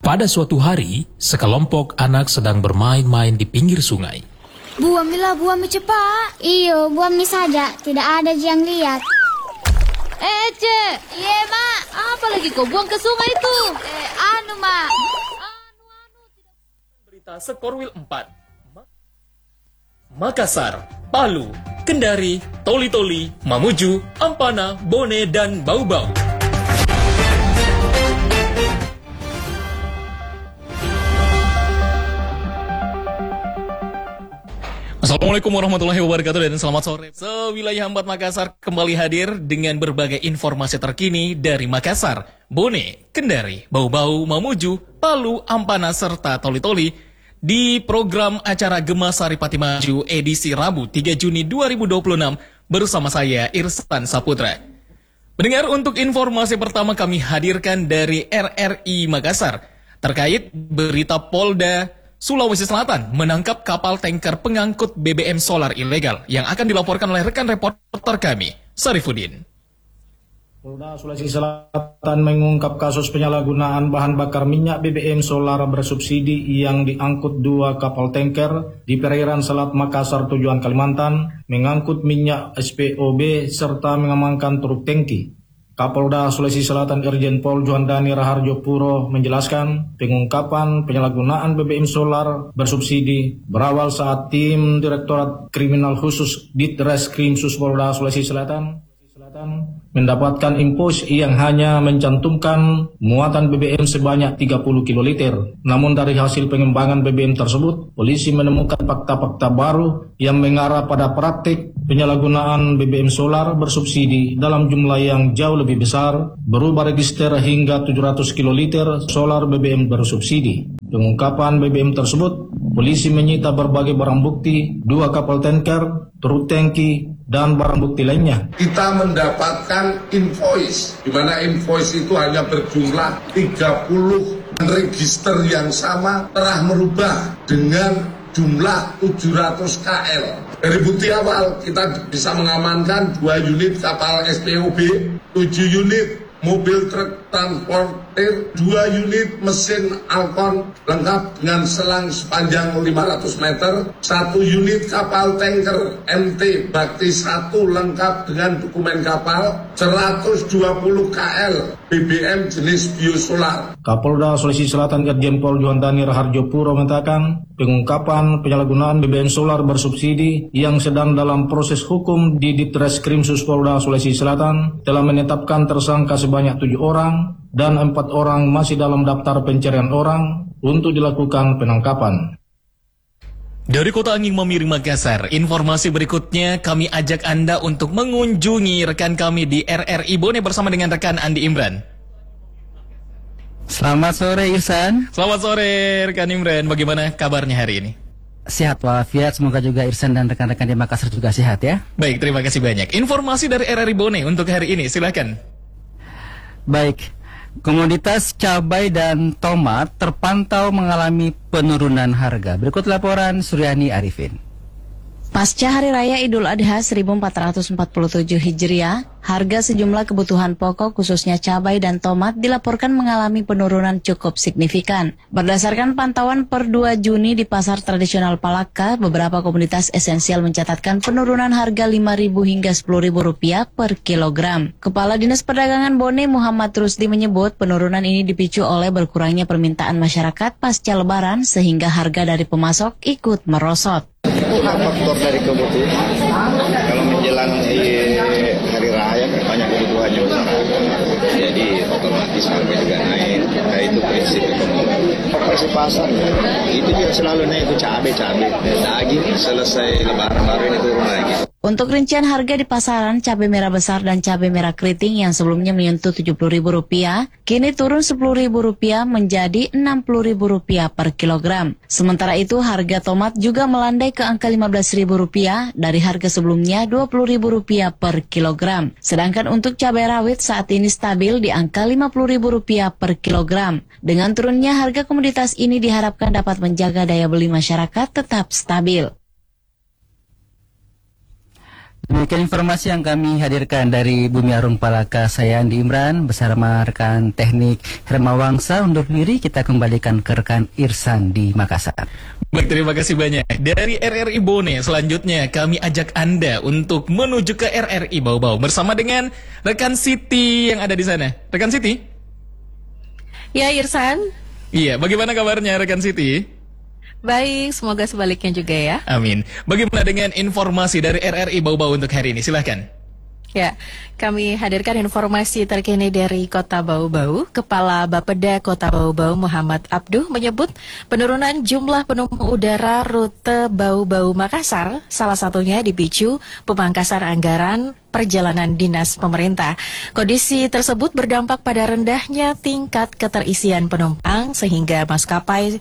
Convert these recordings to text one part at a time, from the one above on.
Pada suatu hari, sekelompok anak sedang bermain-main di pinggir sungai. Buami cepat. Iyo, buami saja. Tidak ada yang lihat. Cek. Iya, Mak. Apa lagi kau buang ke sungai itu? Mak. Berita Sekorwil 4. Makassar, Palu, Kendari, Toli-Toli, Mamuju, Ampana, Bone, dan Bau-Bau. Assalamualaikum warahmatullahi wabarakatuh dan selamat sore. Sewilayah 4 Makassar kembali hadir dengan berbagai informasi terkini dari Makassar, Bone, Kendari, Bau-Bau, Mamuju, Palu, Ampana, serta Toli-Toli di program acara Gema Saripati Maju edisi Rabu 3 Juni 2026 bersama saya Irsan Saputra. Mendengar, untuk informasi pertama kami hadirkan dari RRI Makassar terkait berita Polda Sulawesi Selatan menangkap kapal tanker pengangkut BBM solar ilegal yang akan dilaporkan oleh rekan reporter kami, Sarifuddin. Polda Sulawesi Selatan mengungkap kasus penyalahgunaan bahan bakar minyak BBM solar bersubsidi yang diangkut 2 kapal tanker di perairan Selat Makassar tujuan Kalimantan, mengangkut minyak SPOB serta mengamankan truk tangki. Kapolda Sulawesi Selatan Irjen Pol Juandani Raharjo Puro menjelaskan pengungkapan penyalahgunaan BBM solar bersubsidi berawal saat tim Direktorat Kriminal Khusus Ditreskrim Polda Sulawesi Selatan mendapatkan invoice yang hanya mencantumkan muatan BBM sebanyak 30 kiloliter. Namun dari hasil pengembangan BBM tersebut, polisi menemukan fakta-fakta baru yang mengarah pada praktik penyalahgunaan BBM solar bersubsidi dalam jumlah yang jauh lebih besar, berupa register hingga 700 kiloliter solar BBM bersubsidi. Pengungkapan BBM tersebut, polisi menyita berbagai barang bukti, 2 kapal tanker, truk tangki, dan barang bukti lainnya. Kita mendapatkan invoice, di mana invoice itu hanya berjumlah 30 register yang sama telah merubah dengan jumlah 700 KL. Dari bukti awal kita bisa mengamankan 2 unit kapal SPOB, 7 unit mobil truk transporter, 2 unit mesin Alcon lengkap dengan selang sepanjang 500 meter, 1 unit kapal tanker MT Bakti 1 lengkap dengan dokumen kapal, 120 KL BBM jenis biosolar. Kapolda Sulawesi Selatan Irjen Pol Juandani Raharjo Puro mengatakan pengungkapan penyalahgunaan BBM solar bersubsidi yang sedang dalam proses hukum di Ditreskrim Polda Sulawesi Selatan telah menetapkan tersangka sebanyak 7 orang dan 4 orang masih dalam daftar pencarian orang untuk dilakukan penangkapan. Dari Kota Angin Mamiri, Makassar, informasi berikutnya kami ajak Anda untuk mengunjungi rekan kami di RRI Bone bersama dengan rekan Andi Imran. Selamat sore Irsan. Selamat sore rekan Imran, bagaimana kabarnya hari ini? Sehat walafiat, semoga juga Irsan dan rekan-rekan di Makassar juga sehat ya. Baik, terima kasih banyak. Informasi dari RRI Bone untuk hari ini, silakan. Baik, komoditas cabai dan tomat terpantau mengalami penurunan harga. Berikut laporan Suryani Arifin. Pasca Hari Raya Idul Adha 1447 Hijriah, harga sejumlah kebutuhan pokok khususnya cabai dan tomat dilaporkan mengalami penurunan cukup signifikan. Berdasarkan pantauan per 2 Juni di Pasar Tradisional Palaka, beberapa komoditas esensial mencatatkan penurunan harga Rp5.000 hingga Rp10.000 per kilogram. Kepala Dinas Perdagangan Bone Muhammad Rusdi menyebut penurunan ini dipicu oleh berkurangnya permintaan masyarakat pasca Lebaran sehingga harga dari pemasok ikut merosot. Itu faktor dari kebutuhan. Kalau menjelang hari raya kan banyak kebutuhannya masyarakat, jadi otomatis harga juga naik. Nah, itu prinsip ekonomi. Operasi pasar itu juga selalu naik, itu cabai, daging selesai Lebaran baru ini turun lagi. Untuk rincian harga di pasaran, cabai merah besar dan cabai merah keriting yang sebelumnya menyentuh Rp70.000, kini turun Rp10.000 menjadi Rp60.000 per kilogram. Sementara itu, harga tomat juga melandai ke angka Rp15.000 dari harga sebelumnya Rp20.000 per kilogram. Sedangkan untuk cabai rawit saat ini stabil di angka Rp50.000 per kilogram. Dengan turunnya harga komoditas ini diharapkan dapat menjaga daya beli masyarakat tetap stabil. Demikian informasi yang kami hadirkan dari Bumi Arung Palaka. Saya Andi Imran bersama rekan teknik Hermawangsa undur diri. Kita kembalikan ke rekan Irsan di Makassar. Baik, terima kasih banyak. Dari RRI Bone, selanjutnya kami ajak Anda untuk menuju ke RRI Bau-Bau bersama dengan rekan Siti yang ada di sana. Rekan Siti? Ya, Irsan. Iya, bagaimana kabarnya rekan Siti? Baik, semoga sebaliknya juga ya. Amin. Bagaimana dengan informasi dari RRI Bau-Bau untuk hari ini? Silahkan. Ya, kami hadirkan informasi terkini dari Kota Bau-Bau. Kepala Bapeda Kota Bau-Bau Muhammad Abduh menyebut penurunan jumlah penumpang udara rute Bau-Bau Makassar salah satunya dipicu pemangkasan anggaran perjalanan dinas pemerintah. Kondisi tersebut berdampak pada rendahnya tingkat keterisian penumpang sehingga maskapai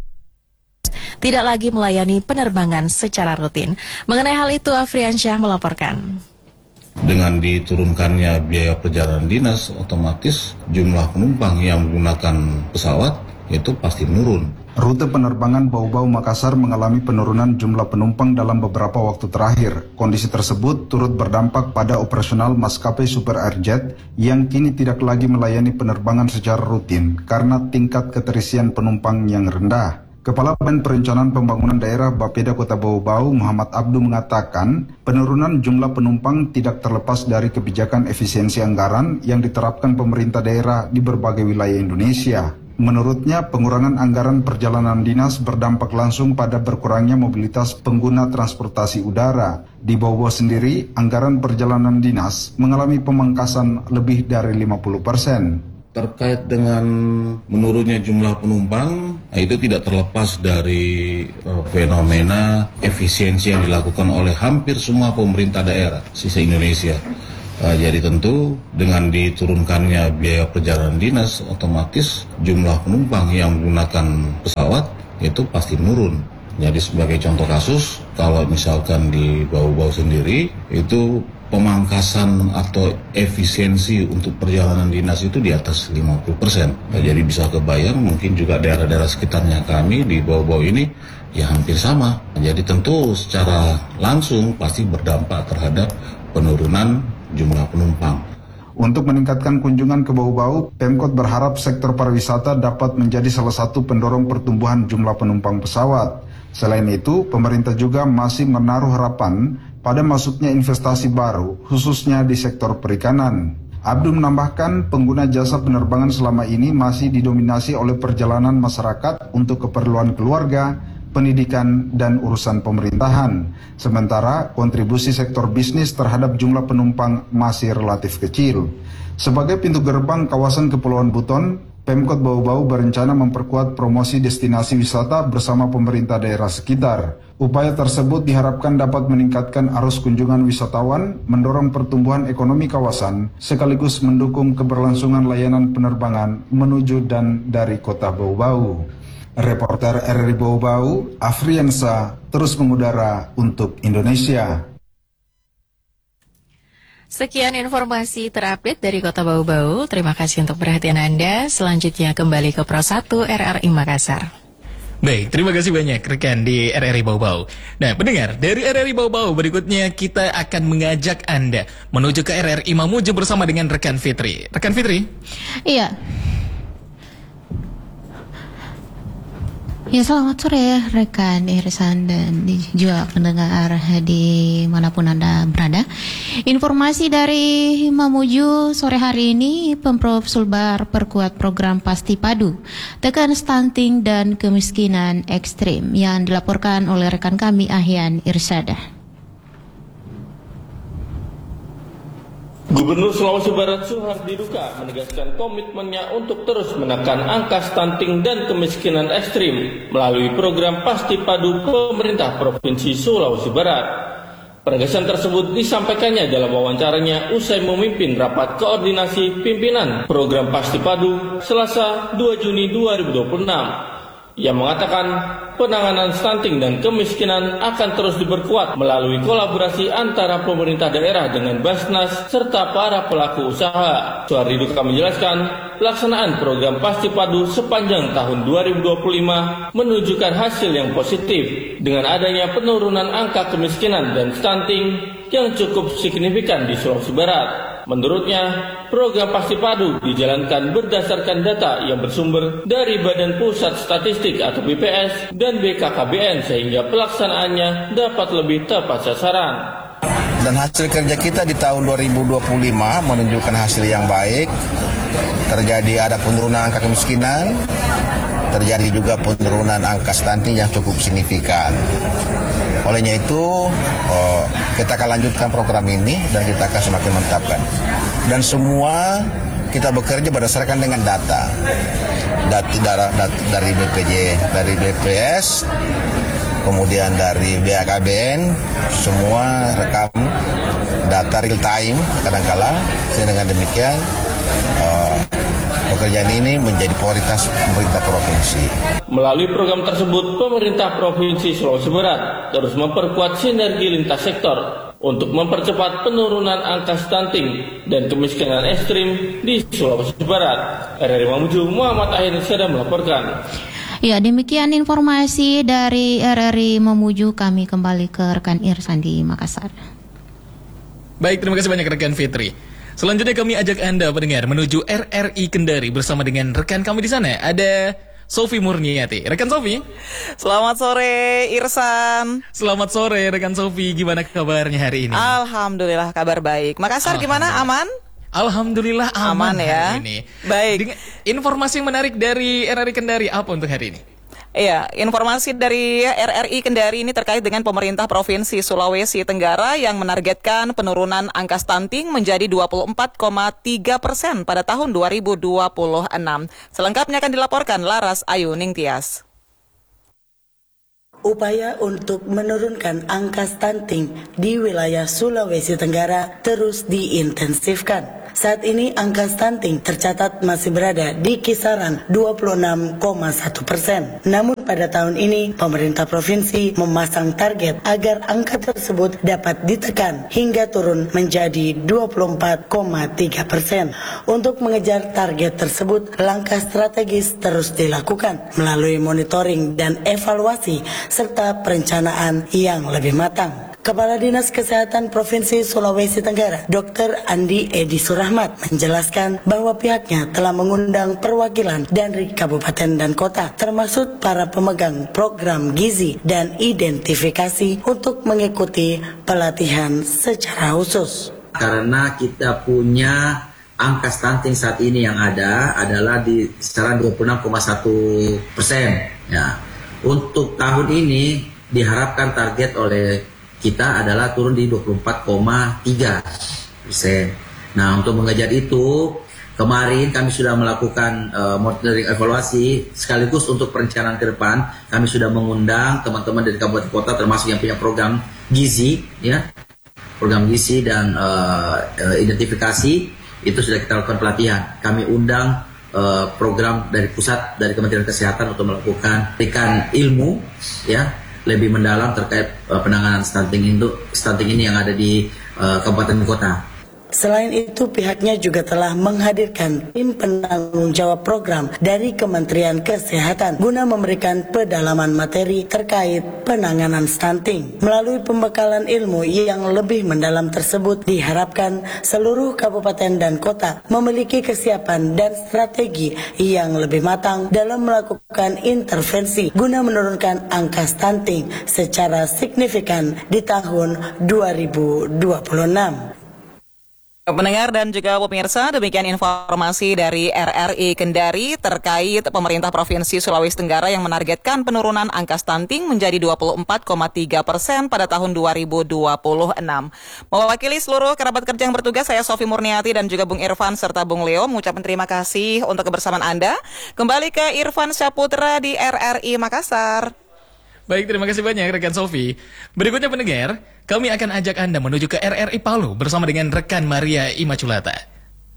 tidak lagi melayani penerbangan secara rutin. Mengenai hal itu, Afriansyah melaporkan. Dengan diturunkannya biaya perjalanan dinas, otomatis jumlah penumpang yang menggunakan pesawat itu pasti menurun. Rute penerbangan Bau-Bau Makassar mengalami penurunan jumlah penumpang dalam beberapa waktu terakhir. Kondisi tersebut turut berdampak pada operasional maskapai Super Airjet yang kini tidak lagi melayani penerbangan secara rutin karena tingkat keterisian penumpang yang rendah. Kepala Badan Perencanaan Pembangunan Daerah Bapeda Kota Bau-Bau Muhammad Abduh mengatakan penurunan jumlah penumpang tidak terlepas dari kebijakan efisiensi anggaran yang diterapkan pemerintah daerah di berbagai wilayah Indonesia. Menurutnya, pengurangan anggaran perjalanan dinas berdampak langsung pada berkurangnya mobilitas pengguna transportasi udara. Di Bau-Bau sendiri, anggaran perjalanan dinas mengalami pemangkasan lebih dari 50%. Terkait dengan menurunnya jumlah penumpang, itu tidak terlepas dari fenomena efisiensi yang dilakukan oleh hampir semua pemerintah daerah sisa Indonesia. Jadi tentu dengan diturunkannya biaya perjalanan dinas, otomatis jumlah penumpang yang menggunakan pesawat itu pasti menurun. Jadi sebagai contoh kasus, kalau misalkan di Bau-Bau sendiri itu pemangkasan atau efisiensi untuk perjalanan dinas itu di atas 50%. Nah, jadi bisa kebayang mungkin juga daerah-daerah sekitarnya kami di Bau-Bau ini ya hampir sama. Jadi tentu secara langsung pasti berdampak terhadap penurunan jumlah penumpang. Untuk meningkatkan kunjungan ke Bau-Bau, Pemkot berharap sektor pariwisata dapat menjadi salah satu pendorong pertumbuhan jumlah penumpang pesawat. Selain itu, pemerintah juga masih menaruh harapan pada masuknya investasi baru, khususnya di sektor perikanan. Abdul menambahkan pengguna jasa penerbangan selama ini masih didominasi oleh perjalanan masyarakat untuk keperluan keluarga, pendidikan, dan urusan pemerintahan. Sementara kontribusi sektor bisnis terhadap jumlah penumpang masih relatif kecil. Sebagai pintu gerbang kawasan Kepulauan Buton, Pemkot Bau-Bau berencana memperkuat promosi destinasi wisata bersama pemerintah daerah sekitar. Upaya tersebut diharapkan dapat meningkatkan arus kunjungan wisatawan, mendorong pertumbuhan ekonomi kawasan, sekaligus mendukung keberlangsungan layanan penerbangan menuju dan dari kota Bau-Bau. Reporter RRI Bau-Bau, Afriansa, terus mengudara untuk Indonesia. Sekian informasi terupdate dari Kota Bau-Bau. Terima kasih untuk perhatian Anda. Selanjutnya kembali ke Pro 1 RRI Makassar. Baik, terima kasih banyak rekan di RRI Bau-Bau. Nah, pendengar, dari RRI Bau-Bau berikutnya kita akan mengajak Anda menuju ke RRI Mamuju bersama dengan rekan Fitri. Rekan Fitri? Iya. Ya, selamat sore rekan Irsan dan juga pendengar di manapun Anda berada. Informasi dari Mamuju sore hari ini, Pemprov Sulbar perkuat program Pasti Padu tekan stunting dan kemiskinan ekstrim yang dilaporkan oleh rekan kami Ahyan Irsada. Gubernur Sulawesi Barat Suhardi Duka menegaskan komitmennya untuk terus menekan angka stunting dan kemiskinan ekstrim melalui program Pasti Padu pemerintah Provinsi Sulawesi Barat. Penegasan tersebut disampaikannya dalam wawancaranya usai memimpin rapat koordinasi pimpinan program Pasti Padu Selasa 2 Juni 2026. Ia mengatakan penanganan stunting dan kemiskinan akan terus diperkuat melalui kolaborasi antara pemerintah daerah dengan Basnas serta para pelaku usaha. Suhardi Duka menjelaskan, pelaksanaan program Pasti Padu sepanjang tahun 2025 menunjukkan hasil yang positif dengan adanya penurunan angka kemiskinan dan stunting yang cukup signifikan di Sulawesi Barat. Menurutnya, program Pasti Padu dijalankan berdasarkan data yang bersumber dari Badan Pusat Statistik atau BPS dan BKKBN sehingga pelaksanaannya dapat lebih tepat sasaran. Dan hasil kerja kita di tahun 2025 menunjukkan hasil yang baik. Terjadi ada penurunan angka kemiskinan, terjadi juga penurunan angka stunting yang cukup signifikan. Olehnya itu, kita akan lanjutkan program ini dan kita akan semakin mantapkan. Dan semua kita bekerja berdasarkan dengan data dari BPJ, dari BPS, kemudian dari BKKBN, semua rekam data real time kadang-kala. Dengan demikian pekerjaan ini menjadi prioritas pemerintah provinsi. Melalui program tersebut, pemerintah Provinsi Sulawesi Barat terus memperkuat sinergi lintas sektor untuk mempercepat penurunan angka stunting dan kemiskinan ekstrim di Sulawesi Barat. RRI Mamuju, Muhammad Ahin sedang melaporkan. Ya, demikian informasi dari RRI Mamuju. Kami kembali ke rekan Irsan di Makassar. Baik, terima kasih banyak rekan Fitri. Selanjutnya kami ajak Anda pendengar menuju RRI Kendari bersama dengan rekan kami di sana. Ada Sofi Murniati. Rekan Sofi. Selamat sore Irsan. Selamat sore rekan Sofi. Gimana kabarnya hari ini? Alhamdulillah kabar baik. Makassar gimana? Aman? Alhamdulillah aman ya. Hari ini. Baik. Dengan informasi yang menarik dari RRI Kendari apa untuk hari ini? Iya, informasi dari RRI Kendari ini terkait dengan pemerintah Provinsi Sulawesi Tenggara yang menargetkan penurunan angka stunting menjadi 24,3% pada tahun 2026. Selengkapnya akan dilaporkan Laras Ayu Ningtyas. Upaya untuk menurunkan angka stunting di wilayah Sulawesi Tenggara terus diintensifkan. Saat ini angka stunting tercatat masih berada di kisaran 26,1%. Namun pada tahun ini pemerintah provinsi memasang target agar angka tersebut dapat ditekan hingga turun menjadi 24,3%. Untuk mengejar target tersebut, langkah strategis terus dilakukan melalui monitoring dan evaluasi serta perencanaan yang lebih matang. Kepala Dinas Kesehatan Provinsi Sulawesi Tenggara, Dr. Andi Edi Surahmat, menjelaskan bahwa pihaknya telah mengundang perwakilan dari kabupaten dan kota, termasuk para pemegang program gizi dan identifikasi untuk mengikuti pelatihan secara khusus. Karena kita punya angka stunting saat ini yang ada adalah di kisaran 26,1%. Ya. Untuk tahun ini diharapkan target oleh kita adalah turun di 24,3%. Nah, untuk mengejar itu, kemarin kami sudah melakukan monitoring evaluasi, sekaligus untuk perencanaan ke depan, kami sudah mengundang teman-teman dari kabupaten kota, termasuk yang punya program gizi, ya, program gizi dan identifikasi, itu sudah kita lakukan pelatihan. Kami undang program dari pusat, dari Kementerian Kesehatan untuk melakukan berikan ilmu, ya, lebih mendalam terkait penanganan stunting ini yang ada di kabupaten kota. Selain itu, pihaknya juga telah menghadirkan tim penanggung jawab program dari Kementerian Kesehatan guna memberikan pedalaman materi terkait penanganan stunting. Melalui pembekalan ilmu yang lebih mendalam tersebut, diharapkan seluruh kabupaten dan kota memiliki kesiapan dan strategi yang lebih matang dalam melakukan intervensi guna menurunkan angka stunting secara signifikan di tahun 2026. Pendengar dan juga pemirsa, demikian informasi dari RRI Kendari terkait pemerintah Provinsi Sulawesi Tenggara yang menargetkan penurunan angka stunting menjadi 24,3% pada tahun 2026. Mewakili seluruh kerabat kerja yang bertugas, saya Sofi Murniati dan juga Bung Irfan serta Bung Leo mengucapkan terima kasih untuk kebersamaan Anda. Kembali ke Irfan Syaputra di RRI Makassar. Baik, terima kasih banyak rekan Sofi. Berikutnya pendengar, kami akan ajak Anda menuju ke RRI Palu bersama dengan rekan Maria Imaculata.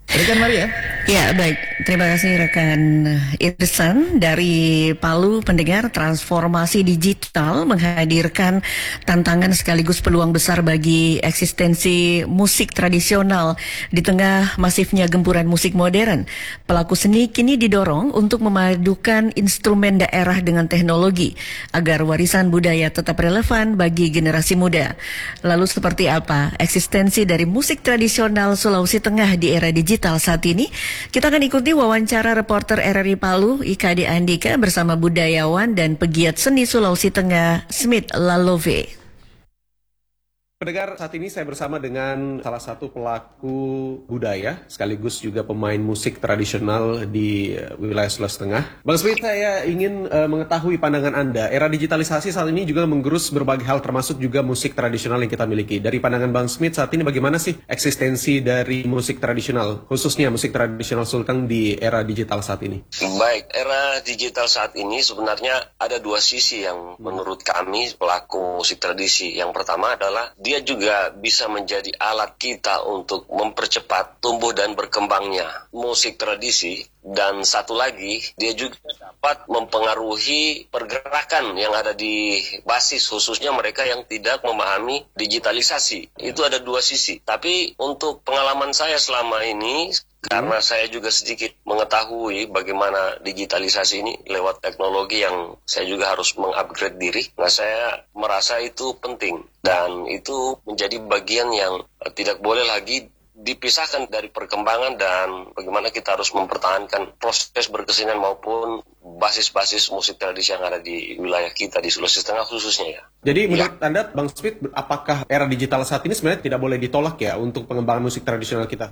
Rekan Maria. Ya, baik. Terima kasih rekan Irsan dari Palu. Pendengar, transformasi digital menghadirkan tantangan sekaligus peluang besar bagi eksistensi musik tradisional di tengah masifnya gempuran musik modern. Pelaku seni kini didorong untuk memadukan instrumen daerah dengan teknologi agar warisan budaya tetap relevan bagi generasi muda. Lalu seperti apa eksistensi dari musik tradisional Sulawesi Tengah di era digital saat ini? Kita akan ikuti wawancara reporter RRI Palu, IKD Andika bersama budayawan dan pegiat seni Sulawesi Tengah, Smith Lalove. Pendengar, saat ini saya bersama dengan salah satu pelaku budaya sekaligus juga pemain musik tradisional di wilayah Sulawesi Tengah. Bang Smith, saya ingin mengetahui pandangan Anda. Era digitalisasi saat ini juga menggerus berbagai hal termasuk juga musik tradisional yang kita miliki. Dari pandangan Bang Smith saat ini bagaimana sih eksistensi dari musik tradisional, khususnya musik tradisional Sulteng di era digital saat ini? Baik, era digital saat ini sebenarnya ada dua sisi yang menurut kami pelaku musik tradisi. Yang pertama adalah dia juga bisa menjadi alat kita untuk mempercepat tumbuh dan berkembangnya musik tradisi. Dan satu lagi, dia juga dapat mempengaruhi pergerakan yang ada di basis, khususnya mereka yang tidak memahami digitalisasi. Itu ada dua sisi. Tapi untuk pengalaman saya selama ini, karena saya juga sedikit mengetahui bagaimana digitalisasi ini lewat teknologi yang saya juga harus mengupgrade diri. Nah, saya merasa itu penting dan itu menjadi bagian yang tidak boleh lagi dipisahkan dari perkembangan dan bagaimana kita harus mempertahankan proses berkesenian maupun basis-basis musik tradisi yang ada di wilayah kita di Sulawesi Tengah khususnya ya. Jadi menurut Anda, Bang Smith, apakah era digital saat ini sebenarnya tidak boleh ditolak ya untuk pengembangan musik tradisional kita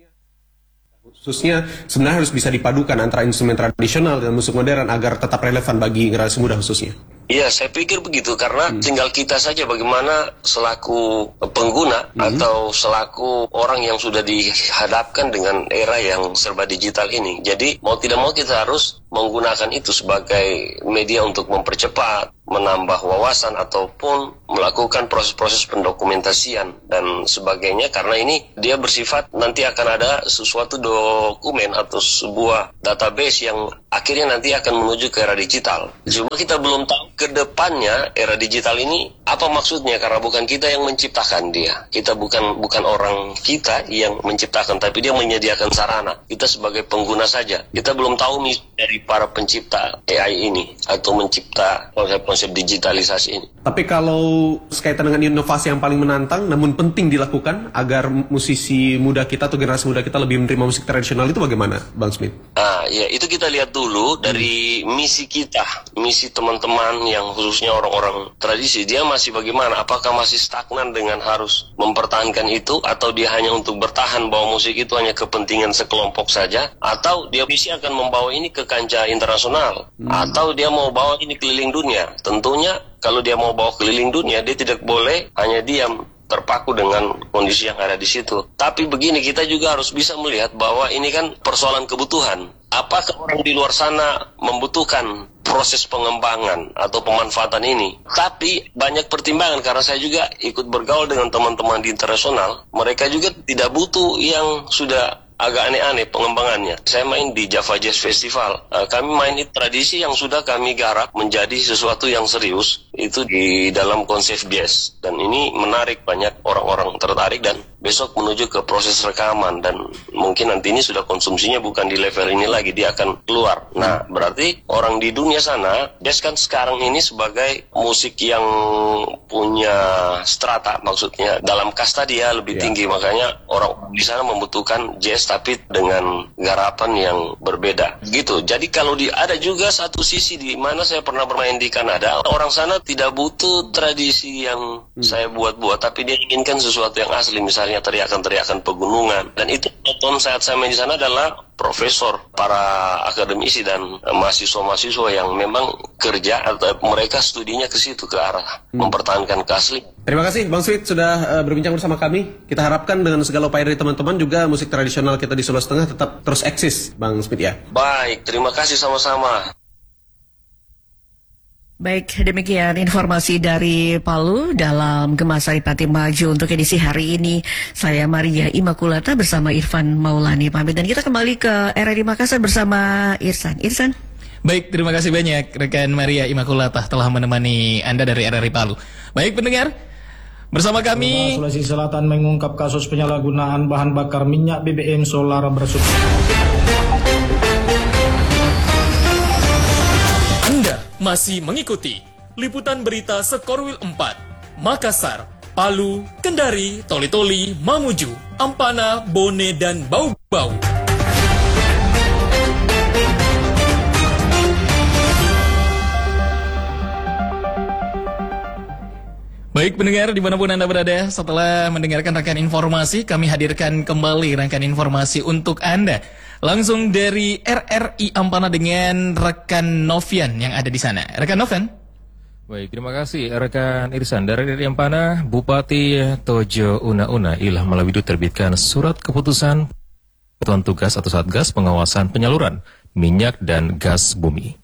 khususnya sebenarnya harus bisa dipadukan antara instrumen tradisional dan musik modern agar tetap relevan bagi generasi muda khususnya? Iya, saya pikir begitu karena tinggal kita saja bagaimana selaku pengguna atau selaku orang yang sudah dihadapkan dengan era yang serba digital ini. Jadi mau tidak mau kita harus menggunakan itu sebagai media untuk mempercepat, menambah wawasan ataupun melakukan proses-proses pendokumentasian dan sebagainya karena ini dia bersifat nanti akan ada sesuatu dokumen atau sebuah database yang akhirnya nanti akan menuju ke era digital. Cuma kita belum tahu ke depannya era digital ini apa maksudnya karena bukan kita yang menciptakan dia. Kita bukan orang kita yang menciptakan tapi dia menyediakan sarana. Kita sebagai pengguna saja. Kita belum tahu misi dari para pencipta AI ini atau mencipta konsep-konsep digitalisasi ini. Tapi kalau sekaitan dengan inovasi yang paling menantang namun penting dilakukan agar musisi muda kita atau generasi muda kita lebih menerima musik tradisional itu bagaimana, Bang Smith? Ya itu kita lihat dulu dari misi kita, misi teman-teman yang khususnya orang-orang tradisi, dia masih bagaimana? Apakah masih stagnan dengan harus mempertahankan itu atau dia hanya untuk bertahan bahwa musik itu hanya kepentingan sekelompok saja atau dia misi akan membawa ini ke kancah internasional atau dia mau bawa ini keliling dunia? Tentunya kalau dia mau bawa keliling dunia dia tidak boleh hanya diam terpaku dengan kondisi yang ada di situ. Tapi begini, kita juga harus bisa melihat bahwa ini kan persoalan kebutuhan. Apakah orang di luar sana membutuhkan proses pengembangan atau pemanfaatan ini? Tapi banyak pertimbangan karena saya juga ikut bergaul dengan teman-teman di internasional. Mereka juga tidak butuh yang sudah agak aneh-aneh pengembangannya. Saya main di Java Jazz Festival. Kami main tradisi yang sudah kami garap menjadi sesuatu yang serius. Itu di dalam konsep jazz. Dan ini menarik banyak orang-orang tertarik dan besok menuju ke proses rekaman. Dan mungkin nanti ini sudah konsumsinya bukan di level ini lagi. Dia akan keluar. Nah, berarti orang di dunia sana, jazz kan sekarang ini sebagai musik yang punya strata. Maksudnya dalam kasta dia lebih tinggi. Makanya orang di sana membutuhkan jazz tapi dengan garapan yang berbeda gitu. Jadi kalau ada juga satu sisi di mana saya pernah bermain di Kanada, orang sana tidak butuh tradisi yang saya buat-buat, tapi dia inginkan sesuatu yang asli, misalnya teriakan-teriakan pegunungan. Dan itu nonton saat saya main di sana adalah profesor, para akademisi dan mahasiswa-mahasiswa yang memang kerja atau mereka studinya ke situ, ke arah mempertahankan keaslian. Terima kasih Bang Smith sudah berbincang bersama kami. Kita harapkan dengan segala upaya dari teman-teman juga musik tradisional kita di Sulawesi Tengah tetap terus eksis, Bang Smith ya. Baik, terima kasih sama-sama. Baik, demikian informasi dari Palu dalam Gemah Saripati Maju untuk edisi hari ini. Saya Maria Imakulata bersama Irfan Maulani pamit, dan kita kembali ke RRI Makassar bersama Irsan. Baik, terima kasih banyak rekan Maria Imakulata telah menemani Anda dari RRI Palu. Baik pendengar, bersama kami Sulawesi Selatan mengungkap kasus penyalahgunaan bahan bakar minyak BBM solar bersubsidi. Anda masih mengikuti liputan berita Sekorwil 4, Makassar, Palu, Kendari, Toli-Toli, Mamuju, Ampana, Bone, dan Bau-Bau. Baik pendengar, dimanapun Anda berada, setelah mendengarkan rangkaian informasi, kami hadirkan kembali rangkaian informasi untuk Anda. Langsung dari RRI Ampana dengan rekan Novian yang ada di sana. Rekan Novian. Baik, terima kasih rekan Irsan. Dari RRI Ampana, Bupati Tojo Una Ilah Malawidu terbitkan surat keputusan Satuan Tugas atau Satgas Pengawasan Penyaluran Minyak dan Gas Bumi.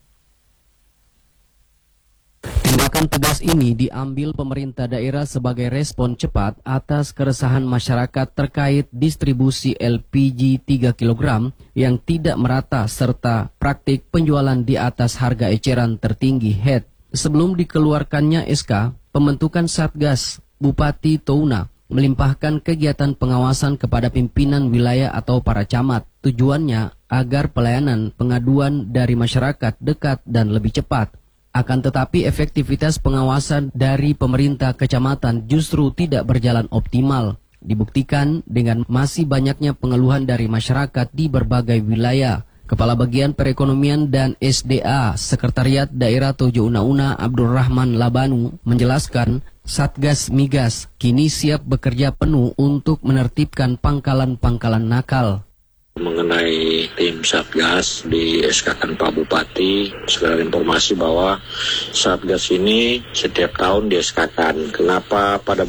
Tindakan tegas ini diambil pemerintah daerah sebagai respon cepat atas keresahan masyarakat terkait distribusi LPG 3 kg yang tidak merata serta praktik penjualan di atas harga eceran tertinggi HET. Sebelum dikeluarkannya SK, pembentukan Satgas Bupati Touna melimpahkan kegiatan pengawasan kepada pimpinan wilayah atau para camat. Tujuannya agar pelayanan pengaduan dari masyarakat dekat dan lebih cepat. Akan tetapi efektivitas pengawasan dari pemerintah kecamatan justru tidak berjalan optimal. Dibuktikan dengan masih banyaknya pengeluhan dari masyarakat di berbagai wilayah. Kepala Bagian Perekonomian dan SDA Sekretariat Daerah Tojo Una Abdurrahman Labanu menjelaskan Satgas Migas kini siap bekerja penuh untuk menertibkan pangkalan-pangkalan nakal. Mengenai tim Satgas di SK-kan Pak Bupati, segala informasi bahwa Satgas ini setiap tahun di SK-kan. Kenapa pada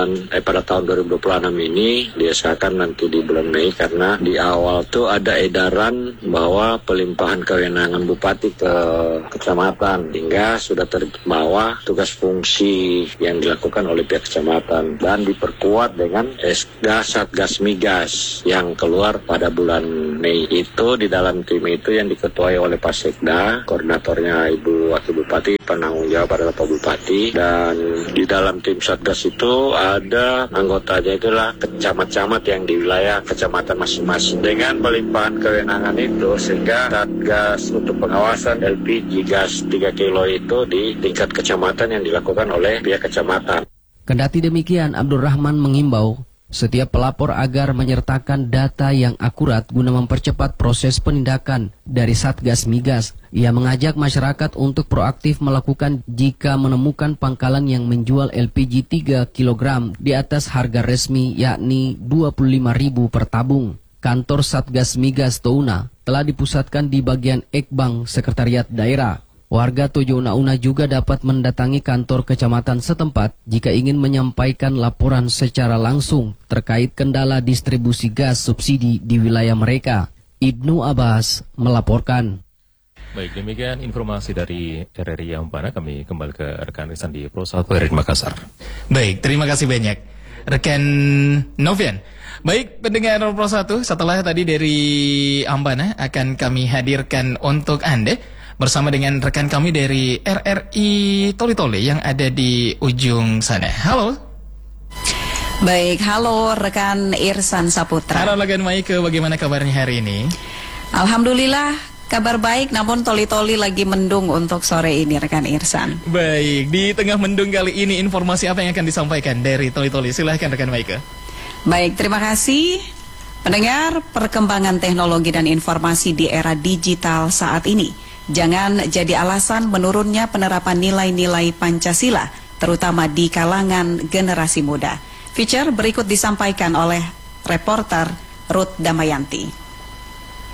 tahun 2026 ini di SK-kan nanti di bulan Mei? Karena di awal tuh ada edaran bahwa pelimpahan kewenangan Bupati ke kecamatan, hingga sudah terbawa tugas fungsi yang dilakukan oleh pihak kecamatan dan diperkuat dengan SK Satgas Migas yang keluar pada bulan Mei. Itu di dalam tim itu yang diketuai oleh Pak Sekda, koordinatornya Ibu Wakil Bupati, penanggung jawab adalah Pak Bupati, dan di dalam tim Satgas itu ada anggotanya itulah camat-camat yang di wilayah kecamatan masing-masing. Dengan pelimpahan kewenangan itu sehingga Satgas untuk pengawasan LPG gas 3 kilo itu di tingkat kecamatan yang dilakukan oleh pihak kecamatan. Kendati demikian, Abdurrahman mengimbau setiap pelapor agar menyertakan data yang akurat guna mempercepat proses penindakan dari Satgas Migas. Ia mengajak masyarakat untuk proaktif melakukan jika menemukan pangkalan yang menjual LPG 3 kg di atas harga resmi yakni 25.000 per tabung. Kantor Satgas Migas Touna telah dipusatkan di bagian Ekbang Sekretariat Daerah. Warga Tojo Una juga dapat mendatangi kantor kecamatan setempat jika ingin menyampaikan laporan secara langsung terkait kendala distribusi gas subsidi di wilayah mereka. Ibnu Abbas melaporkan. Baik, demikian informasi dari RRI Ampana. Kami kembali ke rekan Irsan di Pro 1 RRI Makassar. Baik, terima kasih banyak rekan Novian. Baik, pendengar Pro 1, setelah tadi dari Ampana akan kami hadirkan untuk Anda bersama dengan rekan kami dari RRI Toli-Toli yang ada di ujung sana. Halo. Baik, halo rekan Irsan Saputra. Halo rekan Maike, bagaimana kabarnya hari ini? Alhamdulillah, kabar baik, namun Toli-Toli lagi mendung untuk sore ini rekan Irsan. Baik, di tengah mendung kali ini informasi apa yang akan disampaikan dari Toli-Toli? Silahkan rekan Maike. Baik, terima kasih. Pendengar, perkembangan teknologi dan informasi di era digital saat ini jangan jadi alasan menurunnya penerapan nilai-nilai Pancasila, terutama di kalangan generasi muda. Feature berikut disampaikan oleh reporter Ruth Damayanti.